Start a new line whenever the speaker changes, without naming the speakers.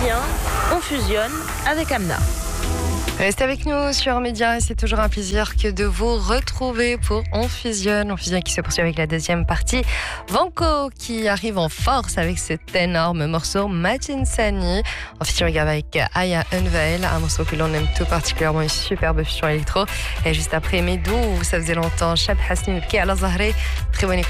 vient, on fusionne avec Amna.
Restez avec nous sur Média et c'est toujours un plaisir que de vous retrouver pour On Fusionne. On Fusionne qui se poursuit avec la deuxième partie. Vanko qui arrive en force avec cet énorme morceau Majin Sani en featuring avec Aya Unveil, un morceau que l'on aime tout particulièrement, une superbe fusion électro. Et juste après Medou, ça faisait longtemps, Chab Hasni qui à la Zahri. Très bonne écoute.